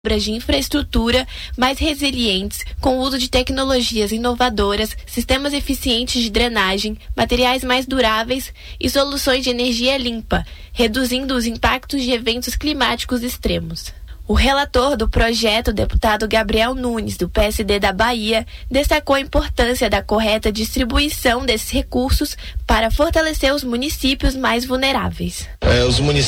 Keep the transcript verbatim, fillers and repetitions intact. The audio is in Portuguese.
obras de infraestrutura mais resilientes, com o uso de tecnologias inovadoras, sistemas eficientes de drenagem, materiais mais duráveis e soluções de energia limpa, reduzindo os impactos de eventos climáticos extremos. O relator do projeto, deputado Gabriel Nunes, do P S D da Bahia, destacou a importância da correta distribuição desses recursos para fortalecer os municípios mais vulneráveis. É, os municípios